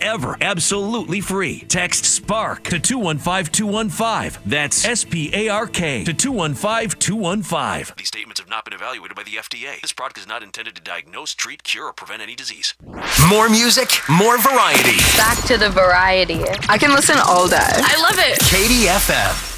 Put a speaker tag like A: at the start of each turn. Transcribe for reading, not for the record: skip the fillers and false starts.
A: ever, absolutely free. Text SPARK to 215215. That's SPARK to 215215. These statements have not been evaluated by the FDA. This product is not intended to diagnose, treat, cure, or prevent any disease.
B: More music, more variety.
C: Back to the variety. I can listen all day.
D: I love it.
B: KDFM.